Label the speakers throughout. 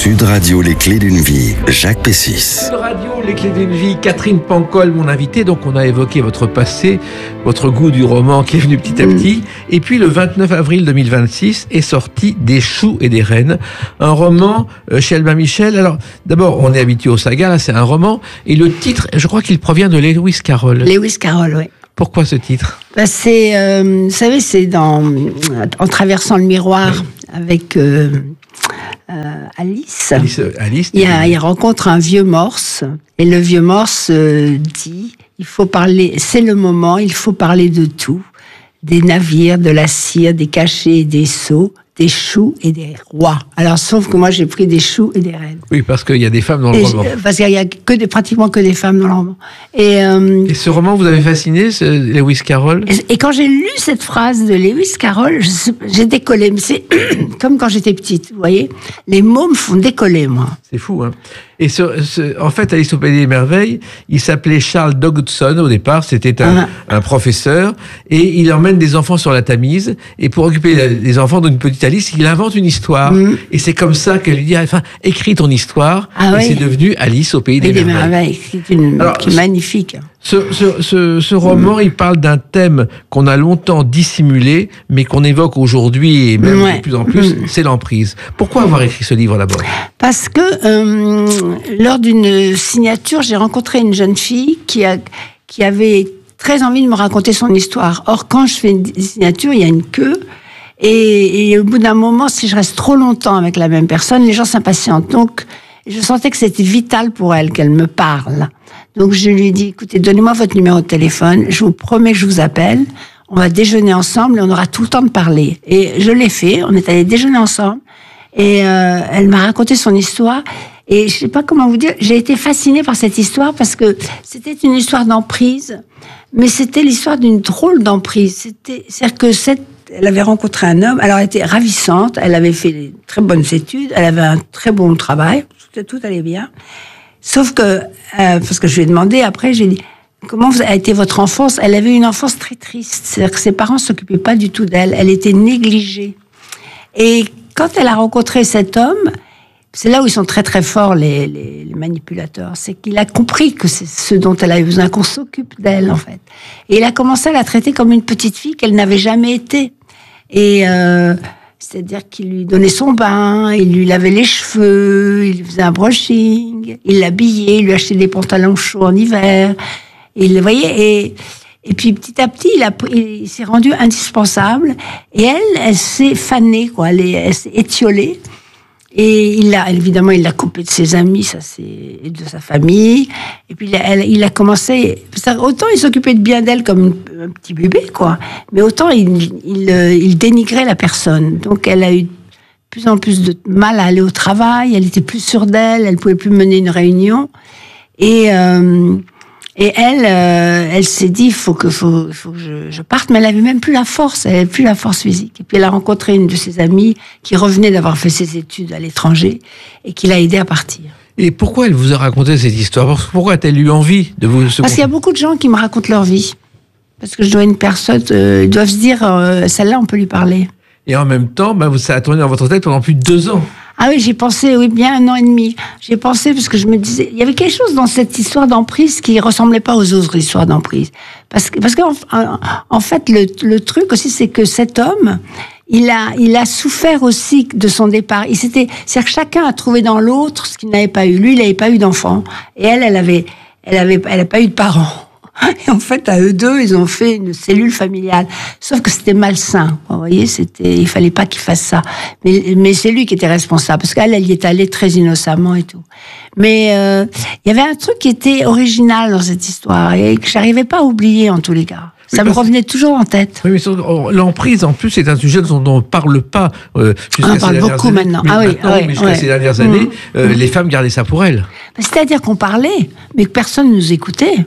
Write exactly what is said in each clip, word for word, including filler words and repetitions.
Speaker 1: Sud Radio, les clés d'une vie, Jacques Pessis.
Speaker 2: Sud Radio, les clés d'une vie, Catherine Pancol, mon invitée. Donc on a évoqué votre passé, votre goût du roman qui est venu petit à petit. Et puis le vingt-neuf avril deux mille vingt-six est sorti Des choux et des reines, un roman euh, chez Albin Michel. Alors d'abord, on est habitué aux sagas, là c'est un roman. Et le titre, je crois qu'il provient de Lewis Carroll.
Speaker 3: Lewis Carroll, oui.
Speaker 2: Pourquoi ce titre?
Speaker 3: Bah c'est, euh, vous savez, c'est dans En traversant le miroir, oui. avec euh, euh, Alice.
Speaker 2: Alice, Alice
Speaker 3: il, y a, il rencontre un vieux morse, et le vieux morse euh, dit, il faut parler, c'est le moment, il faut parler de tout, des navires, de la cire, des cachets et des seaux, des choux et des rois. Alors, sauf que moi, j'ai pris des choux et des reines.
Speaker 2: Oui, parce qu'il y a des femmes dans le
Speaker 3: et
Speaker 2: roman.
Speaker 3: Je, parce qu'il y a que des, pratiquement que des femmes dans le roman. Et, euh,
Speaker 2: et ce roman vous avez fasciné, ce Lewis Carroll?
Speaker 3: et, et quand j'ai lu cette phrase de Lewis Carroll, je, j'ai décollé. Mais c'est comme quand j'étais petite, vous voyez. Les mots me font décoller, moi.
Speaker 2: C'est fou, hein. Et ce, ce, en fait, Alice au Pays des Merveilles, il s'appelait Charles Dodgson au départ, c'était un, ah. un professeur, et il emmène des enfants sur la Tamise, et pour occuper les enfants d'une petite Alice, il invente une histoire, mmh. et c'est comme ça qu'elle lui dit, enfin, écris ton histoire,
Speaker 3: ah,
Speaker 2: et
Speaker 3: oui.
Speaker 2: c'est devenu Alice au Pays des, des Merveilles.
Speaker 3: Merveilles. C'est une, Alors, qui est magnifique.
Speaker 2: Ce, ce, ce, ce roman, mmh. il parle d'un thème qu'on a longtemps dissimulé, mais qu'on évoque aujourd'hui, et même ouais. de plus en plus, mmh. c'est l'emprise. Pourquoi avoir écrit ce livre d'abord? Parce
Speaker 3: que euh, lors d'une signature, j'ai rencontré une jeune fille qui, a, qui avait très envie de me raconter son histoire. Or, quand je fais une signature, il y a une queue. Et, et au bout d'un moment, si je reste trop longtemps avec la même personne, les gens s'impatientent. Donc, je sentais que c'était vital pour elle qu'elle me parle. Donc, je lui ai dit, écoutez, donnez-moi votre numéro de téléphone. Je vous promets que je vous appelle. On va déjeuner ensemble et on aura tout le temps de parler. Et je l'ai fait. On est allés déjeuner ensemble. Et euh, elle m'a raconté son histoire. Et je sais pas comment vous dire, j'ai été fascinée par cette histoire parce que c'était une histoire d'emprise, mais c'était l'histoire d'une drôle d'emprise. C'était, c'est-à-dire que cette, elle avait rencontré un homme, alors elle était ravissante, elle avait fait de très bonnes études, elle avait un très bon travail, tout, tout allait bien. Sauf que, euh, parce que je lui ai demandé après, j'ai dit, comment a été votre enfance? Elle avait une enfance très triste, c'est-à-dire que ses parents s'occupaient pas du tout d'elle, elle était négligée. Et quand elle a rencontré cet homme, c'est là où ils sont très très forts, les, les, les manipulateurs. C'est qu'il a compris que c'est ce dont elle avait besoin, qu'on s'occupe d'elle, en fait. Et il a commencé à la traiter comme une petite fille qu'elle n'avait jamais été. Et euh, c'est-à-dire qu'il lui donnait son bain, il lui lavait les cheveux, il lui faisait un brushing, il l'habillait, il lui achetait des pantalons chauds en hiver. Et il, vous voyez, et, et puis petit à petit, il, a, il s'est rendu indispensable. Et elle, elle s'est fanée, quoi. Elle, elle s'est étiolée. Et il a, évidemment, il l'a coupé de ses amis, ça c'est, et de sa famille. Et puis, il a, elle, il a commencé, autant il s'occupait de bien d'elle comme un petit bébé, quoi. Mais autant il, il, il dénigrait la personne. Donc, elle a eu de plus en plus de mal à aller au travail. Elle était plus sûre d'elle. Elle pouvait plus mener une réunion. Et, euh, et elle, euh, elle s'est dit, faut que, faut, faut que je, je parte. Mais elle avait même plus la force. Elle avait plus la force physique. Et puis, elle a rencontré une de ses amies qui revenait d'avoir fait ses études à l'étranger et qui l'a aidée à partir.
Speaker 2: Et pourquoi elle vous a raconté cette histoire? Pourquoi a-t-elle eu envie de vous...
Speaker 3: Parce qu'il y a beaucoup de gens qui me racontent leur vie. Parce que je dois une personne, euh, ils doivent se dire, euh, celle-là, on peut lui parler.
Speaker 2: Et en même temps, bah, ça a tourné dans votre tête pendant plus de deux ans.
Speaker 3: Ah oui, j'ai pensé, oui, bien un an et demi. J'ai pensé parce que je me disais, il y avait quelque chose dans cette histoire d'emprise qui ressemblait pas aux autres histoires d'emprise. Parce que, parce qu'en en fait, le, le truc aussi, c'est que cet homme, il a, il a souffert aussi de son départ. Il s'était, c'est-à-dire que chacun a trouvé dans l'autre ce qu'il n'avait pas eu. Lui, il n'avait pas eu d'enfant. Et elle, elle avait, elle avait, elle n'a pas eu de parents. Et en fait, à eux deux, ils ont fait une cellule familiale. Sauf que c'était malsain. Vous voyez, c'était, il fallait pas qu'il fasse ça. Mais, mais c'est lui qui était responsable. Parce qu'elle, elle y est allée très innocemment et tout. Mais, euh, il y avait un truc qui était original dans cette histoire et que j'arrivais pas à oublier, en tous les cas. Ça oui, me revenait toujours en tête.
Speaker 2: Oui, mais l'emprise, en plus, c'est un sujet dont on ne parle pas. Euh,
Speaker 3: on en parle beaucoup années. maintenant.
Speaker 2: Mais
Speaker 3: ah oui,
Speaker 2: maintenant,
Speaker 3: ouais,
Speaker 2: mais jusqu'à
Speaker 3: ouais.
Speaker 2: ces dernières années, mmh. euh, mmh. les femmes gardaient ça pour elles.
Speaker 3: C'est-à-dire qu'on parlait, mais que personne ne nous écoutait.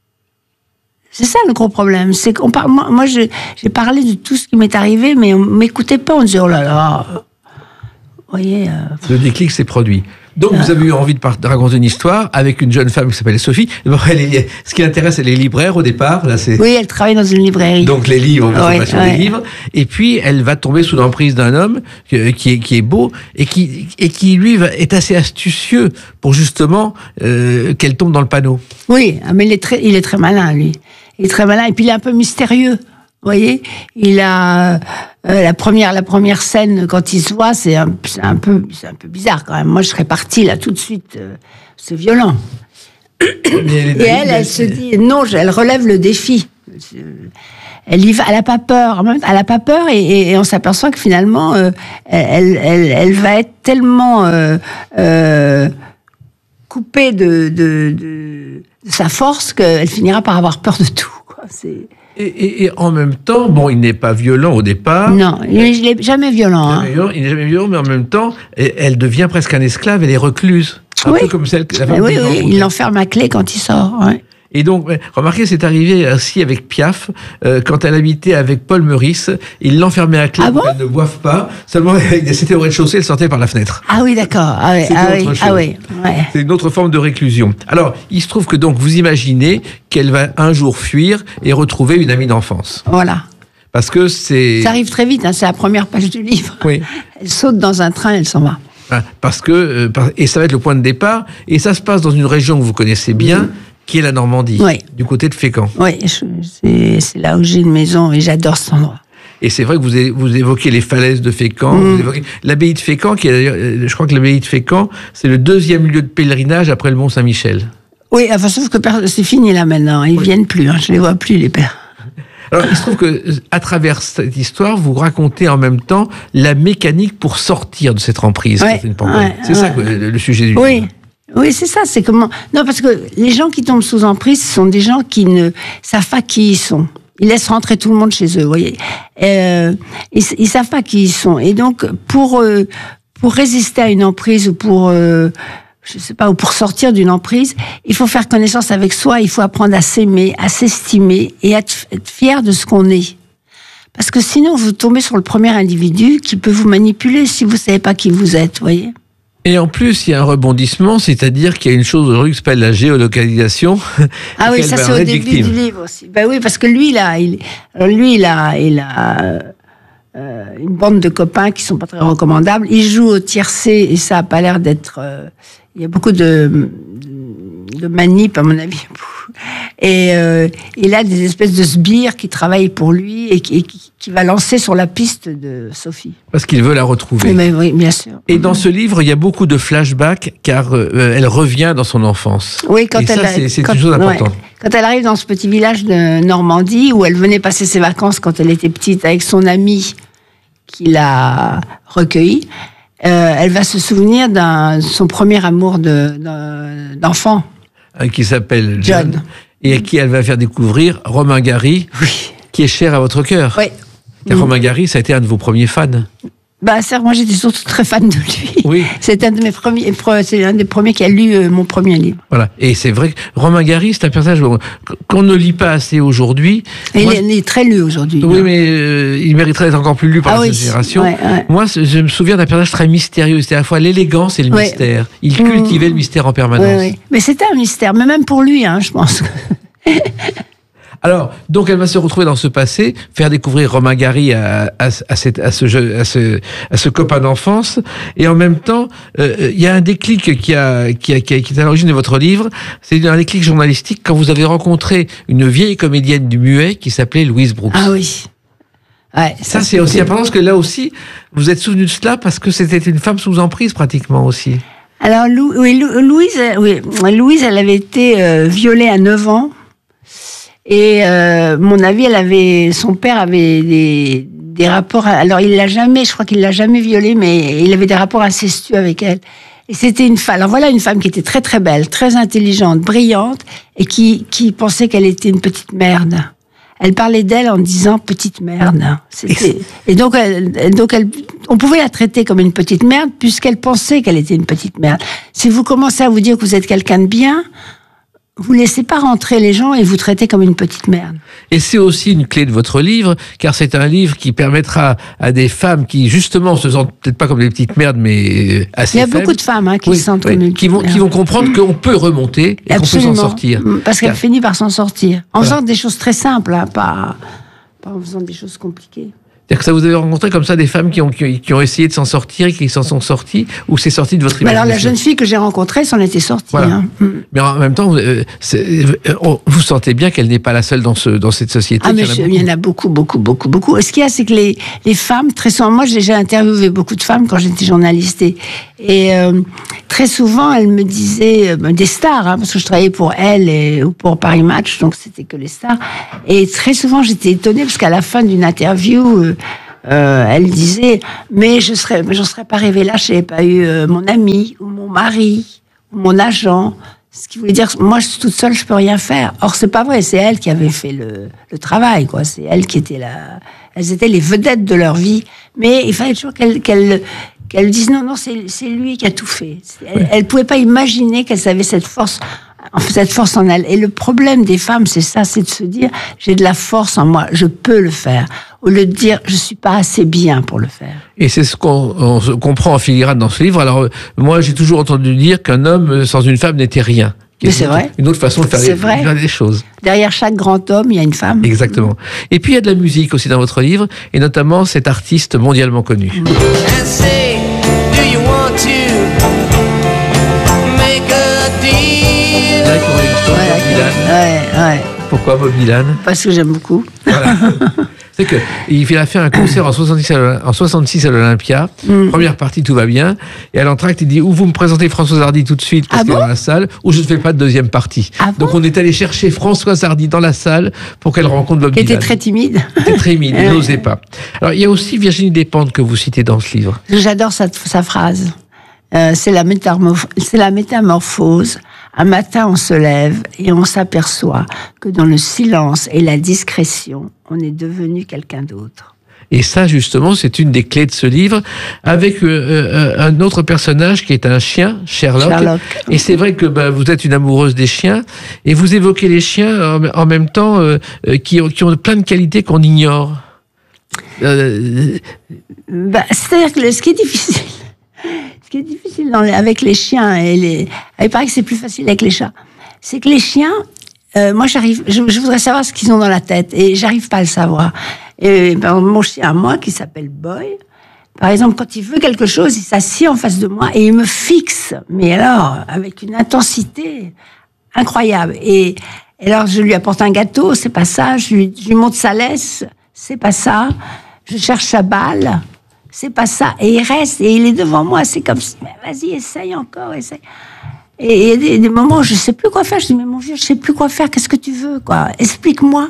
Speaker 3: C'est ça le gros problème. C'est qu'on par... Moi, moi je, j'ai parlé de tout ce qui m'est arrivé, mais on ne m'écoutait pas. On disait, oh là là. Vous voyez. Euh...
Speaker 2: Le déclic s'est produit. Donc, vous avez eu envie de, par- de raconter une histoire avec une jeune femme qui s'appelle Sophie. Bon, elle est- ce qui l'intéresse, elle est libraire au départ. Là, c'est...
Speaker 3: Oui, elle travaille dans une librairie.
Speaker 2: Donc, les livres, la
Speaker 3: Ouais,
Speaker 2: formation
Speaker 3: ouais.
Speaker 2: des livres. Et puis, elle va tomber sous l'emprise d'un homme euh, qui est, qui est beau et qui, et qui lui, va- est assez astucieux pour justement euh, qu'elle tombe dans le panneau.
Speaker 3: Oui, ah, mais il est très, il est très malin, lui. Il est très malin, et puis il est un peu mystérieux. Vous voyez, il a euh, la première, la première scène quand il se voit, c'est un, c'est un peu, c'est un peu bizarre quand même. Moi, je serais partie là tout de suite. euh, c'est violent.
Speaker 2: Mais elle est
Speaker 3: Et
Speaker 2: naïve,
Speaker 3: elle, elle se dit non, je- elle relève le défi. Elle y va, elle a pas peur. En même temps, elle a pas peur, et, et- et on s'aperçoit que finalement, euh, elle, elle, elle va être tellement euh, euh, coupée de, de, de, de sa force qu'elle finira par avoir peur de tout. Quoi. C'est...
Speaker 2: Et, et- et en même temps, bon, il n'est pas violent au départ.
Speaker 3: Non, il n'est jamais violent. Hein.
Speaker 2: Jamais violent, il n'est jamais violent, mais en même temps, elle, elle devient presque un esclave, elle est recluse. Un
Speaker 3: Oui.
Speaker 2: peu comme celle que la femme
Speaker 3: Eh oui,
Speaker 2: que vous
Speaker 3: oui,
Speaker 2: rencontrez.
Speaker 3: il l'enferme à clé quand il sort. Ouais.
Speaker 2: Et donc, ouais, remarquez, c'est arrivé ainsi avec Piaf, euh, quand elle habitait avec Paul Meurice, il l'enfermait à clé
Speaker 3: Ah
Speaker 2: pour
Speaker 3: bon
Speaker 2: qu'elle ne boive pas, seulement c'était au rez-de-chaussée, elle sortait par la fenêtre.
Speaker 3: Ah oui, d'accord. Ah oui,
Speaker 2: C'était
Speaker 3: ah
Speaker 2: autre
Speaker 3: oui,
Speaker 2: chose.
Speaker 3: ah oui. Ouais.
Speaker 2: C'est une autre forme de réclusion. Alors, il se trouve que donc, vous imaginez qu'elle va un jour fuir et retrouver une amie d'enfance.
Speaker 3: Voilà.
Speaker 2: Parce que c'est...
Speaker 3: Ça arrive très vite, hein, c'est la première page du livre.
Speaker 2: Oui.
Speaker 3: Elle saute dans un train, elle s'en va.
Speaker 2: Hein, Parce que, euh, par- et ça va être le point de départ, et ça se passe dans une région que vous connaissez bien, qui est la Normandie,
Speaker 3: Oui.
Speaker 2: du côté de Fécamp.
Speaker 3: Oui, je- c'est, c'est là où j'ai une maison et j'adore cet endroit.
Speaker 2: Et c'est vrai que vous, é- vous évoquez les falaises de Fécamp,
Speaker 3: Mm.
Speaker 2: vous évoquez l'abbaye de Fécamp, qui est d'ailleurs, euh, je crois que l'abbaye de Fécamp, c'est le deuxième lieu de pèlerinage après le Mont Saint-Michel.
Speaker 3: Oui, enfin, sauf que per- c'est fini là maintenant, ils viennent plus, hein, je les vois plus les pères.
Speaker 2: Alors, il se trouve que, euh, à travers cette histoire, vous racontez en même temps la mécanique pour sortir de cette emprise.
Speaker 3: Ouais,
Speaker 2: Catherine Pancol.
Speaker 3: ouais,
Speaker 2: c'est ça
Speaker 3: ouais.
Speaker 2: que, le, le sujet du
Speaker 3: Oui.
Speaker 2: livre.
Speaker 3: Oui, c'est ça, c'est comment. Non, parce que les gens qui tombent sous emprise, ce sont des gens qui ne savent pas qui ils sont. Ils laissent rentrer tout le monde chez eux, vous voyez. Euh, ils, ils savent pas qui ils sont. Et donc, pour, euh, pour résister à une emprise ou pour, euh, je sais pas, ou pour sortir d'une emprise, il faut faire connaissance avec soi, il faut apprendre à s'aimer, à s'estimer et à être, être fier de ce qu'on est. Parce que sinon, vous tombez sur le premier individu qui peut vous manipuler si vous savez pas qui vous êtes, vous voyez.
Speaker 2: Et en plus, il y a un rebondissement, c'est-à-dire qu'il y a une chose aujourd'hui qui s'appelle la géolocalisation.
Speaker 3: Ah oui,
Speaker 2: et qu'elle
Speaker 3: ça
Speaker 2: va
Speaker 3: c'est
Speaker 2: en
Speaker 3: au
Speaker 2: être
Speaker 3: début
Speaker 2: victime.
Speaker 3: du livre aussi. Ben oui, parce que lui là, il, alors lui il a, il a euh, une bande de copains qui sont pas très recommandables. Il joue au tiercé et ça a pas l'air d'être. euh, il y a beaucoup de de manip à mon avis. Et euh, il a des espèces de sbires qui travaillent pour lui et qui, et qui, qui va lancer sur la piste de Sophie.
Speaker 2: Parce qu'il veut la retrouver.
Speaker 3: Oui, mais oui, bien sûr.
Speaker 2: Et dans ce livre, il y a beaucoup de flashbacks, car euh, elle revient dans son enfance.
Speaker 3: Oui, quand
Speaker 2: Et
Speaker 3: elle
Speaker 2: ça,
Speaker 3: a-
Speaker 2: c'est, c'est
Speaker 3: quand-
Speaker 2: une chose
Speaker 3: ouais.
Speaker 2: importante.
Speaker 3: Quand elle arrive dans ce petit village de Normandie où elle venait passer ses vacances quand elle était petite avec son ami qui l'a recueillie, euh, elle va se souvenir d'un son premier amour de, d'un- d'enfant.
Speaker 2: euh, Qui s'appelle John.
Speaker 3: John.
Speaker 2: Et à qui elle va faire découvrir Romain Gary,
Speaker 3: Oui.
Speaker 2: qui est cher à votre cœur.
Speaker 3: Oui.
Speaker 2: Car Romain Gary, ça a été un de vos premiers fans.
Speaker 3: Bah, ça, moi, j'étais surtout très fan de lui.
Speaker 2: Oui.
Speaker 3: C'est un de mes premiers, c'est un des premiers qui a lu euh, mon premier livre.
Speaker 2: Voilà. Et c'est vrai que Romain Gary, c'est un personnage bon, qu'on ne lit pas assez aujourd'hui.
Speaker 3: Et
Speaker 2: Moi,
Speaker 3: il, est, il est très lu aujourd'hui.
Speaker 2: Oui, mais euh, il mériterait d'être encore plus lu par
Speaker 3: Ah
Speaker 2: la
Speaker 3: oui,
Speaker 2: génération.
Speaker 3: ouais, ouais.
Speaker 2: Moi, c'est- je me souviens d'un personnage très mystérieux. C'était à la fois l'élégance et le
Speaker 3: Ouais.
Speaker 2: mystère. Il
Speaker 3: Mmh.
Speaker 2: cultivait le mystère en permanence.
Speaker 3: Oui, oui. Mais c'était un mystère, mais même pour lui, hein, je pense.
Speaker 2: Alors, donc, elle va se retrouver dans ce passé, faire découvrir Romain Gary à, à, à, cette, à, ce, jeu, à, ce, à ce copain d'enfance. Et en même temps, euh, il y a un déclic qui, a, qui, a, qui, a, qui est à l'origine de votre livre. C'est un déclic journalistique quand vous avez rencontré une vieille comédienne du muet qui s'appelait Louise Brooks.
Speaker 3: Ah oui. Ouais,
Speaker 2: Ça, c'est aussi important parce que là aussi, vous êtes souvenu de cela parce que c'était une femme sous emprise pratiquement aussi.
Speaker 3: Alors, Lou, oui, Lou- Louise, euh, oui, Louise, elle avait été euh, violée à neuf ans. Et euh, mon avis, elle avait, son père avait des, des rapports. Alors, il l'a jamais, je crois qu'il l'a jamais violée, mais il avait des rapports incestueux avec elle. Et c'était une femme. Alors voilà, une femme qui était très très belle, très intelligente, brillante, et qui qui pensait qu'elle était une petite merde. Elle parlait d'elle en disant petite merde. C'était, et donc, elle, donc elle, on pouvait la traiter comme une petite merde puisqu'elle pensait qu'elle était une petite merde. Si vous commencez à vous dire que vous êtes quelqu'un de bien, vous laissez pas rentrer les gens et vous traitez comme une petite merde.
Speaker 2: Et c'est aussi une clé de votre livre, car c'est un livre qui permettra à des femmes qui, justement, se sentent peut-être pas comme des petites merdes, mais assez
Speaker 3: Il y a
Speaker 2: faibles,
Speaker 3: beaucoup de femmes hein, qui
Speaker 2: oui,
Speaker 3: se sentent
Speaker 2: oui,
Speaker 3: comme une
Speaker 2: qui vont, qui vont comprendre qu'on peut remonter et
Speaker 3: Absolument.
Speaker 2: qu'on peut s'en sortir.
Speaker 3: Parce qu'elles
Speaker 2: Car-
Speaker 3: finissent par s'en sortir. En
Speaker 2: Voilà.
Speaker 3: faisant des choses très simples, hein, pas, pas en faisant des choses compliquées.
Speaker 2: C'est-à-dire que ça vous avez rencontré comme ça des femmes qui ont, qui, qui ont essayé de s'en sortir et qui s'en sont sorties, ou c'est sorti de votre
Speaker 3: Mais alors, la
Speaker 2: imagination?
Speaker 3: jeune fille que j'ai rencontrée s'en était sortie.
Speaker 2: Voilà.
Speaker 3: Hein. Mm.
Speaker 2: Mais en même temps, euh, c'est- euh, on- vous sentez bien qu'elle n'est pas la seule dans, ce, dans cette société.
Speaker 3: Ah, mais
Speaker 2: qu'il y en a
Speaker 3: je- il y en a beaucoup, beaucoup, beaucoup, beaucoup. Ce qu'il y a, c'est que les, les femmes, très souvent, moi j'ai déjà interviewé beaucoup de femmes quand j'étais journaliste. Et, et, euh, très souvent, elles me disaient, euh, des stars, hein, parce que je travaillais pour elles et, ou pour Paris Match, donc c'était que les stars. Et très souvent, j'étais étonnée, parce qu'à la fin d'une interview, euh, euh, elle disait, mais je serais, mais j'en serais pas rêvée là, je n'avais pas eu euh, mon ami, ou mon mari, ou mon agent. Ce qui voulait dire, moi, je suis toute seule, je peux rien faire. Or, c'est pas vrai, c'est elles qui avaient fait le, le travail, quoi. C'est elles qui étaient là. Elles étaient les vedettes de leur vie. Mais il fallait toujours qu'elles, qu'elles, qu'elles disent non, non, c'est, c'est lui qui a tout fait. Elles, elles pouvaient pas imaginer qu'elles avaient cette force, cette force en elles. Et le problème des femmes, c'est ça, c'est de se dire, j'ai de la force en moi, je peux le faire. Au lieu de dire, je suis pas assez bien pour le faire.
Speaker 2: Et c'est ce qu'on on se comprend en filigrane dans ce livre. Alors, euh, moi, j'ai toujours entendu dire qu'un homme euh, sans une femme n'était rien.
Speaker 3: Mais c'est vrai.
Speaker 2: Une autre façon de faire
Speaker 3: C'est
Speaker 2: les,
Speaker 3: vrai.
Speaker 2: faire les choses.
Speaker 3: Derrière chaque grand homme, il y a une femme.
Speaker 2: Exactement. Et puis, il y a de la musique aussi dans votre livre, et notamment cet artiste mondialement connu.
Speaker 4: And say, do you want to make a deal?
Speaker 2: Là, qui aurait une histoire
Speaker 3: Voilà,
Speaker 2: de Bob Dylan.
Speaker 3: ouais, ouais.
Speaker 2: Pourquoi Bob Dylan?
Speaker 3: Parce que j'aime beaucoup.
Speaker 2: Voilà. C'est que il a fait un concert en soixante-six à l'Oly- en soixante-six à l'Olympia.
Speaker 3: Mm.
Speaker 2: Première partie, tout va bien. Et à l'entracte, il dit ou vous me présentez Françoise Hardy tout de suite parce
Speaker 3: Ah
Speaker 2: qu'elle est
Speaker 3: bon
Speaker 2: dans la salle, ou je ne fais pas de deuxième partie.
Speaker 3: Ah bon
Speaker 2: Donc on est allé chercher Françoise Hardy dans la salle pour qu'elle rencontre Bob
Speaker 3: Qui était
Speaker 2: Dylan.
Speaker 3: très timide.
Speaker 2: Qui était très timide, il
Speaker 3: Ouais.
Speaker 2: n'osait pas. Alors il y a aussi Virginie Despentes que vous citez dans ce livre.
Speaker 3: J'adore sa, sa phrase. Euh, c'est, la métamorph- c'est la métamorphose. Un matin, on se lève et on s'aperçoit que dans le silence et la discrétion, on est devenu quelqu'un d'autre.
Speaker 2: Et ça, justement, c'est une des clés de ce livre, avec euh, euh, un autre personnage qui est un chien, Sherlock.
Speaker 3: Sherlock.
Speaker 2: Et c'est vrai que bah, vous êtes une amoureuse des chiens, et vous évoquez les chiens en, en même temps euh, euh, qui, ont, qui ont plein de qualités qu'on ignore. Euh,
Speaker 3: Bah, c'est-à-dire que le- ce qui est difficile, ce qui est difficile dans les- avec les chiens et les, il paraît que c'est plus facile avec les chats, c'est que les chiens, euh, moi j'arrive, je, je voudrais savoir ce qu'ils ont dans la tête et j'arrive pas à le savoir. Et ben, mon chien à moi qui s'appelle Boy, par exemple, quand il veut quelque chose, il s'assied en face de moi et il me fixe, mais alors avec une intensité incroyable. Et, et alors je lui apporte un gâteau, c'est pas ça. Je lui, je lui montre sa laisse, c'est pas ça. Je cherche sa balle, c'est pas ça. Et il reste, et il est devant moi, c'est comme si, mais vas-y, essaye encore, essaye. Et il y a des, des moments où je sais plus quoi faire. Je dis, mais mon vieux, je sais plus quoi faire, qu'est-ce que tu veux, quoi? Explique-moi.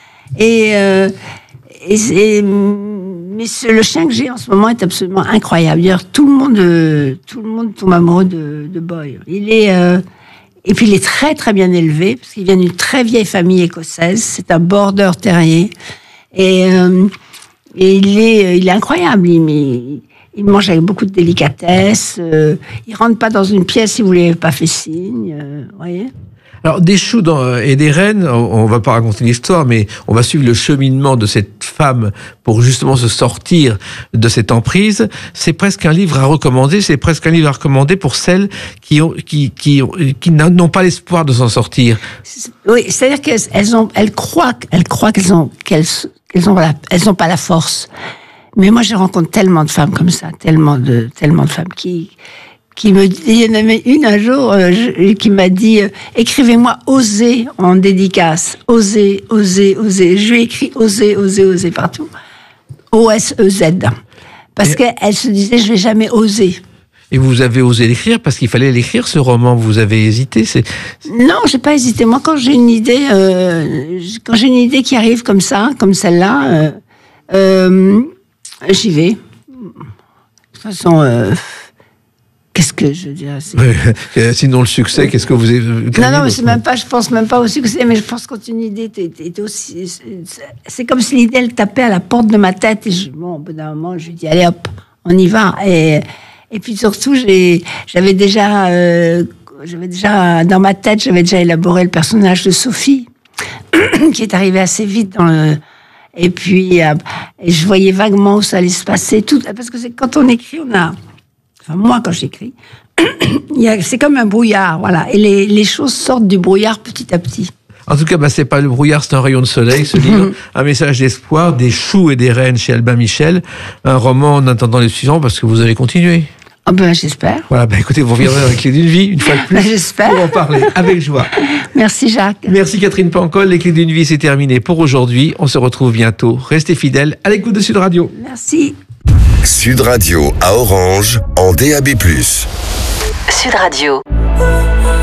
Speaker 3: Et, euh, et c'est, mais ce- le chien que j'ai en ce moment est absolument incroyable. D'ailleurs, tout le monde, euh, tout le monde tombe amoureux de, de Boy. Il est, euh, et puis il est très très bien élevé, parce qu'il vient d'une très vieille famille écossaise. C'est un border terrier. Et, euh, et il est, il est incroyable. Il, il, il mange avec beaucoup de délicatesse. Euh, il rentre pas dans une pièce si vous lui avez pas fait signe. Euh, vous voyez.
Speaker 2: Alors, des choux dans- et des reines, on, on va pas raconter l'histoire, mais on va suivre le cheminement de cette femme pour justement se sortir de cette emprise. C'est presque un livre à recommander, c'est presque un livre à recommander pour celles qui ont, qui, qui, ont- qui n'ont pas l'espoir de s'en sortir.
Speaker 3: Oui, c'est-à-dire qu'elles elles ont, elles croient, elles croient qu'elles ont, qu'elles, qu'elles ont, la, elles ont pas la force. Mais moi, je rencontre tellement de femmes comme ça, tellement de, tellement de femmes qui, qui me dit, il y en avait une un jour euh, je- qui m'a dit, euh, écrivez-moi oser en dédicace, oser, oser, oser. Je lui ai écrit oser, oser, oser partout. O S E Z. Parce
Speaker 2: Et-
Speaker 3: qu'elle se disait, je vais jamais oser.
Speaker 2: Et vous avez osé l'écrire parce qu'il fallait l'écrire, ce roman. Vous avez hésité. C'est,
Speaker 3: Non, j'ai pas hésité. Moi, quand j'ai une idée, euh, quand j'ai une idée qui arrive comme ça, comme celle-là, euh, euh, j'y vais. De toute façon, euh, qu'est-ce que je veux dire c'est...
Speaker 2: Euh, sinon, le succès, qu'est-ce que vous avez...
Speaker 3: Non, non, mais c'est même pas. Je pense même pas au succès, mais je pense que quand une idée t'es, t'es- t'es aussi, c'est, c'est comme si l'idée elle tapait à la porte de ma tête et je, bon, au bout d'un moment, je lui dis allez hop, on y va. Et et puis surtout, j'ai, j'avais déjà euh, j'avais déjà, dans ma tête, j'avais déjà élaboré le personnage de Sophie, qui est arrivé assez vite dans le... Et puis, euh, et je voyais vaguement où ça allait se passer. Tout, parce que c'est, quand on écrit, on a... Enfin, moi, quand j'écris, il y a, c'est comme un brouillard, voilà. Et les, les choses sortent du brouillard petit à petit.
Speaker 2: En tout cas, bah, c'est pas le brouillard, c'est un rayon de soleil, ce livre. Un message d'espoir, des choux et des reines chez Albin Michel. Un roman en attendant les suivants, parce que vous allez continuer.
Speaker 3: Oh ben, j'espère.
Speaker 2: Voilà, bah, écoutez, vous reviendrez avec les d'une vie, une fois de plus.
Speaker 3: Ben, j'espère.
Speaker 2: Pour en parler, avec joie.
Speaker 3: Merci Jacques.
Speaker 2: Merci Catherine Pancol. Les clés d'une vie, c'est terminé pour aujourd'hui. On se retrouve bientôt. Restez fidèles à l'écoute de Sud Radio.
Speaker 3: Merci.
Speaker 1: Sud Radio à Orange en D A B plus.
Speaker 5: Sud Radio.